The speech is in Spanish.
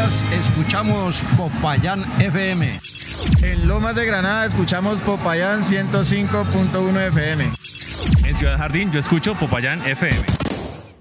Caldas escuchamos Popayán FM. En Lomas de Granada escuchamos Popayán 105.1 FM. En Ciudad Jardín yo escucho Popayán FM.